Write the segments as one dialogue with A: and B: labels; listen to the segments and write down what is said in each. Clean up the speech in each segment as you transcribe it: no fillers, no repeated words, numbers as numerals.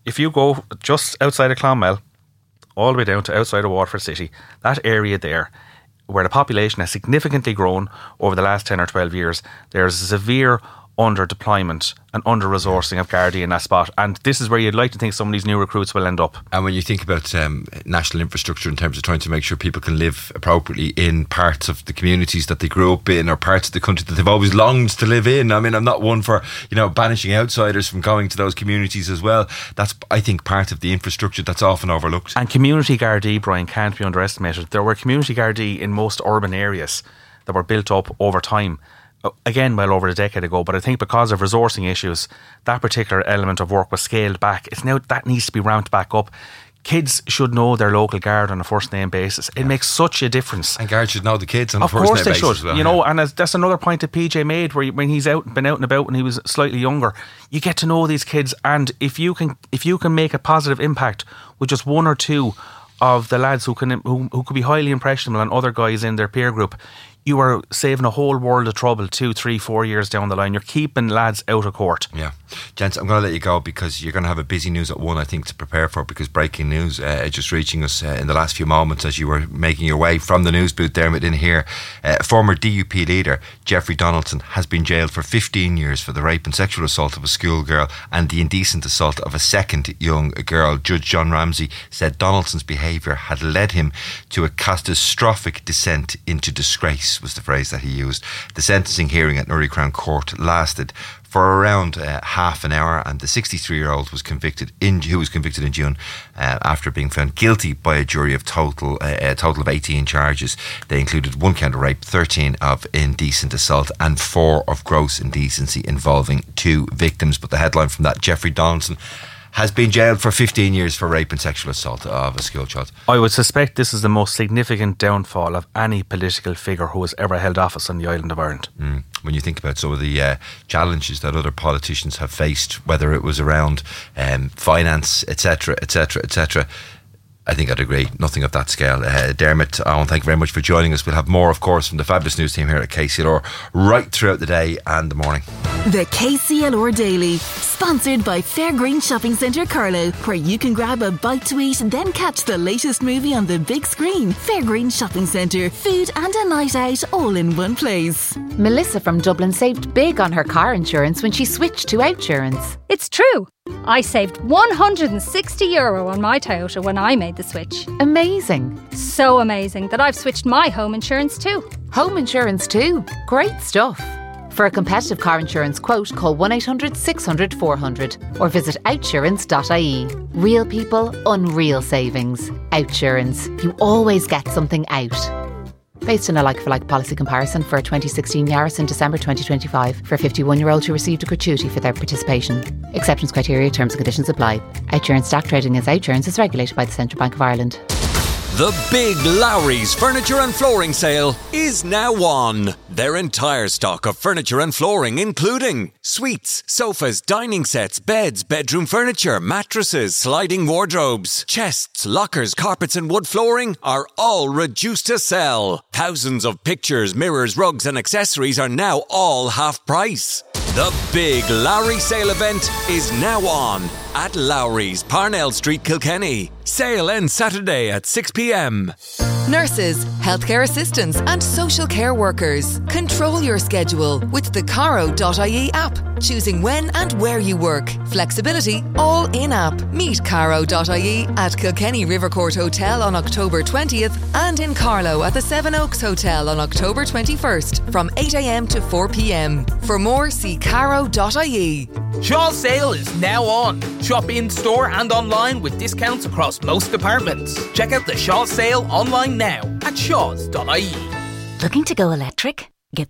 A: if you go just outside of Clonmel, all the way down to outside of Waterford City, that area there, where the population has significantly grown over the last 10 or 12 years, there's a severe under-deployment and under-resourcing of Gardaí in that spot. And this is where you'd like to think some of these new recruits will end up.
B: And when you think about national infrastructure in terms of trying to make sure people can live appropriately in parts of the communities that they grew up in or parts of the country that they've always longed to live in. I mean, I'm not one for, banishing outsiders from going to those communities as well. That's, I think, part of the infrastructure that's often overlooked. And
A: community Gardaí, Brian, can't be underestimated. There were community Gardaí in most urban areas that were built up over time. Again, well over a decade ago, but I think because of resourcing issues, that particular element of work was scaled back. It's now that needs to be ramped back up. Kids should know their local guard on a first name basis. It makes such a difference.
B: And guards should know the kids on a first name basis. Of course they should.
A: Well, and that's another point that PJ made, where when he's been out and about when he was slightly younger, you get to know these kids, and if you can make a positive impact with just one or two of the lads who could be highly impressionable on other guys in their peer group, you are saving a whole world of trouble 2, 3, 4 years down the line. You're keeping lads out of court.
B: Yeah. Gents, I'm going to let you go because you're going to have a busy news at 1, I think, to prepare for, because breaking news just reaching us in the last few moments as you were making your way from the news booth there in here. Former DUP leader Jeffrey Donaldson has been jailed for 15 years for the rape and sexual assault of a schoolgirl and the indecent assault of a second young girl. Judge John Ramsey said Donaldson's behaviour had led him to a catastrophic descent into disgrace, was the phrase that he used. The sentencing hearing at Newry Crown Court lasted for around half an hour, and the 63-year-old who was convicted in June after being found guilty by a jury of a total of 18 charges. They included 1 count of rape, 13 of indecent assault, and 4 of gross indecency involving 2 victims. But the headline from that: Jeffrey Donaldson has been jailed for 15 years for rape and sexual assault of a schoolchild.
A: I would suspect this is the most significant downfall of any political figure who has ever held office on the island of Ireland.
B: When you think about some of the challenges that other politicians have faced, whether it was around finance, etc., etc., etc., I think I'd agree. Nothing of that scale. Dermot, I want to thank you very much for joining us. We'll have more, of course, from the fabulous news team here at KCLR right throughout the day and the morning.
C: The KCLR Daily, sponsored by Fairgreen Shopping Centre Carlow, where you can grab a bite to eat and then catch the latest movie on the big screen. Fairgreen Shopping Centre, food and a night out all in one place.
D: Melissa from Dublin saved big on her car insurance when she switched to Outsurance.
E: It's true. I saved €160 on my Toyota when I made the switch.
D: Amazing.
E: So amazing that I've switched my home insurance too.
D: Home insurance too? Great stuff. For a competitive car insurance quote, call 1-800-600-400 or visit outsurance.ie. Real people, unreal savings. Outsurance. You always get something out. Based on a like-for-like policy comparison for a 2016 Yaris in December 2025 for 51-year-olds who received a gratuity for their participation. Acceptance criteria, terms and conditions apply. Outsurance stock trading as Outsurance is regulated by the Central Bank of Ireland.
F: The Big Lowry's Furniture and Flooring Sale is now on. Their entire stock of furniture and flooring, including suites, sofas, dining sets, beds, bedroom furniture, mattresses, sliding wardrobes, chests, lockers, carpets and wood flooring, are all reduced to sell. Thousands of pictures, mirrors, rugs and accessories are now all half price. The Big Lowry Sale event is now on at Lowry's, Parnell Street, Kilkenny. Sale ends Saturday at 6 p.m.
G: Nurses, healthcare assistants and social care workers. Control your schedule with the Caro.ie app. Choosing when and where you work. Flexibility, all in-app. Meet Caro.ie at Kilkenny Rivercourt Hotel on October 20th and in Carlow at the Seven Oaks Hotel on October 21st from 8 a.m. to 4 p.m. For more, see Caro.ie.
H: Shaw's sale is now on. Shop in store and online with discounts across most departments. Check out the Shaw's sale online now at shaws.ie.
I: Looking to go electric? Get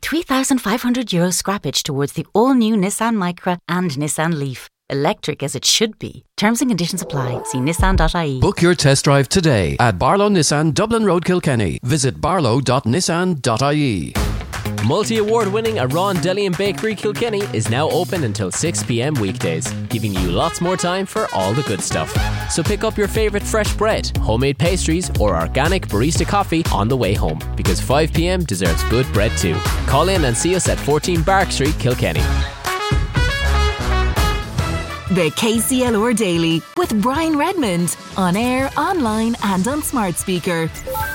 I: €3,500 scrappage towards the all-new Nissan Micra and Nissan Leaf. Electric as it should be. Terms and conditions apply. See nissan.ie.
J: Book your test drive today at Barlow Nissan, Dublin Road, Kilkenny. Visit barlow.nissan.ie.
K: Multi-award-winning Aran Deli and Bakery Kilkenny is now open until 6 p.m. weekdays, giving you lots more time for all the good stuff. So pick up your favourite fresh bread, homemade pastries or organic barista coffee on the way home, because 5 p.m. deserves good bread too. Call in and see us at 14 Bark Street, Kilkenny.
C: The KCLR Daily with Brian Redmond. On air, online and on smart speaker.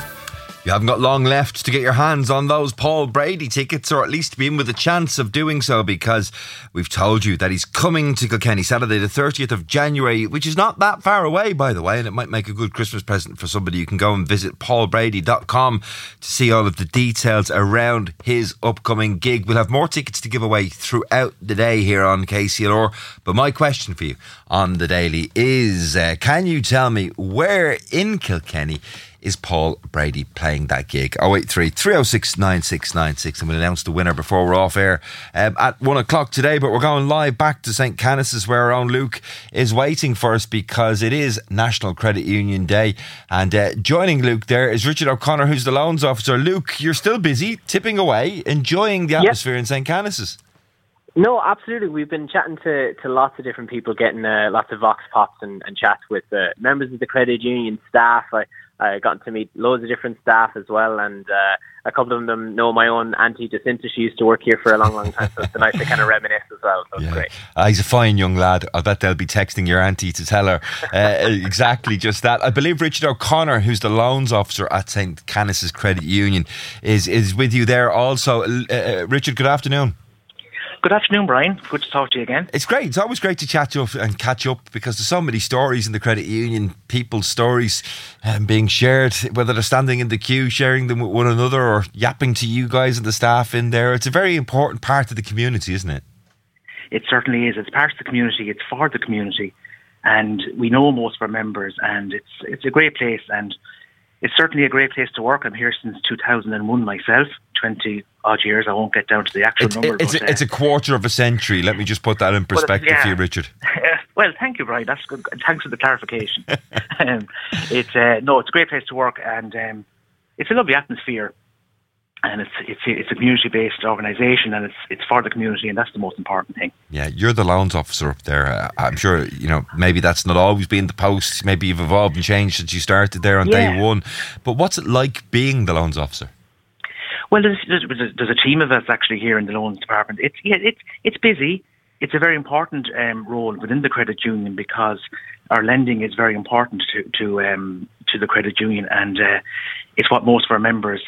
B: You haven't got long left to get your hands on those Paul Brady tickets, or at least to be in with a chance of doing so, because we've told you that he's coming to Kilkenny Saturday the 30th of January, which is not that far away, by the way, and it might make a good Christmas present for somebody. You can go and visit paulbrady.com to see all of the details around his upcoming gig. We'll have more tickets to give away throughout the day here on KCLR, but my question for you on the daily is, can you tell me where in Kilkenny is Paul Brady playing that gig? 083 306 9696, and we'll announce the winner before we're off air at 1 o'clock today. But we're going live back to St. Canice's, where our own Luke is waiting for us, because it is National Credit Union Day. And joining Luke there is Richard O'Connor, who's the loans officer. Luke, you're still busy, tipping away, enjoying the atmosphere in St. Canice's.
L: No, absolutely. We've been chatting to lots of different people, getting lots of vox pops and chats with members of the credit union staff. I got to meet loads of different staff as well, and a couple of them know my own auntie Jacinta. She used to work here for a long, long time, so it's nice to kind of reminisce as well, so it's great.
B: He's a fine young lad. I bet they'll be texting your auntie to tell her exactly just that. I believe Richard O'Connor, who's the loans officer at St. Canice's Credit Union, is with you there also. Richard, good afternoon.
M: Good afternoon, Brian. Good to talk to you again.
B: It's great. It's always great to chat to you and catch up, because there's so many stories in the credit union, people's stories being shared, whether they're standing in the queue, sharing them with one another, or yapping to you guys and the staff in there. It's a very important part of the community, isn't it?
M: It certainly is. It's part of the community. It's for the community. And we know most of our members, and it's a great place, and it's certainly a great place to work. I'm here since 2001 myself, 20 odd years. I won't get down to the actual number.
B: It's a quarter of a century. Let me just put that in perspective for you, Richard.
M: Well, thank you, Brian. That's good. Thanks for the clarification. It's a great place to work, and it's a lovely atmosphere. And it's a community-based organisation, and it's for the community, and that's the most important thing. Yeah,
B: you're the loans officer up there. I'm sure, maybe that's not always been the post. Maybe you've evolved and changed since you started there on day one. But what's it like being the loans officer?
M: Well, there's a team of us actually here in the loans department. It's busy. It's a very important role within the credit union, because our lending is very important to the credit union, and it's what most of our members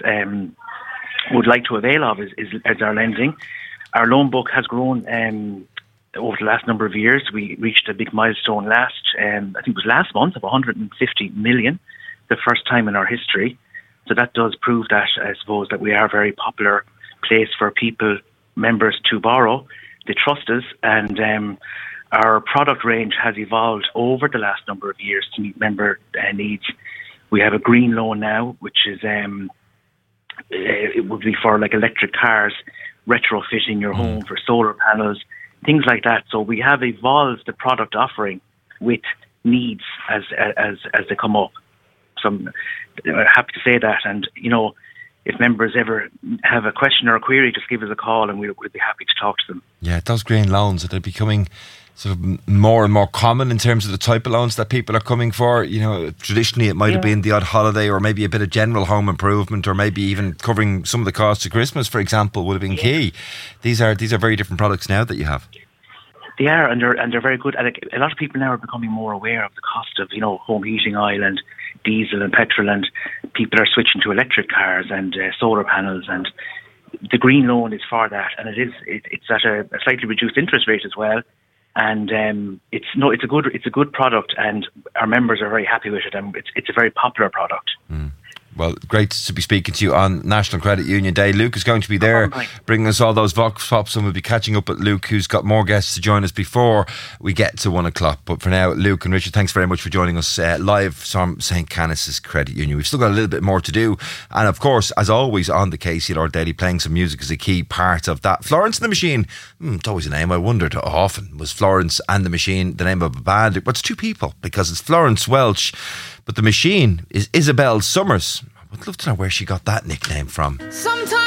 M: would like to avail of is our lending. Our loan book has grown over the last number of years. We reached a big milestone I think it was last month, of 150 million, the first time in our history. So that does prove that, I suppose, that we are a very popular place for members to borrow. They trust us, and our product range has evolved over the last number of years to meet member needs. We have a green loan now, which is it would be for like electric cars, retrofitting your home for solar panels, things like that. So we have evolved the product offering with needs as they come up. So I'm happy to say that. And, if members ever have a question or a query, just give us a call and we'll be happy to talk to them.
B: Yeah, those green loans, they're becoming sort of more and more common in terms of the type of loans that people are coming for. Traditionally it might have been the odd holiday, or maybe a bit of general home improvement, or maybe even covering some of the costs of Christmas, for example, would have been key. These are very different products now that you have.
M: They are, and they're very good. And a lot of people now are becoming more aware of the cost of, home heating oil and diesel and petrol, and people are switching to electric cars and solar panels, and the green loan is for that, and it's at a slightly reduced interest rate as well. And it's a good product, and our members are very happy with it, and it's a very popular product.
B: Well, great to be speaking to you on National Credit Union Day. Luke is going to be there bringing us all those vox pops, and we'll be catching up with Luke, who's got more guests to join us before we get to 1 o'clock. But for now, Luke and Richard, thanks very much for joining us live from St. Canice's Credit Union. We've still got a little bit more to do, and of course, as always on the KCLR Daily, playing some music is a key part of that. Florence and the Machine, it's always a name I wondered often. Was Florence and the Machine the name of a band? Well, it's two people, because it's Florence Welch, but the Machine is Isabel Summers. I'd love to know where she got that nickname from.
N: Sometimes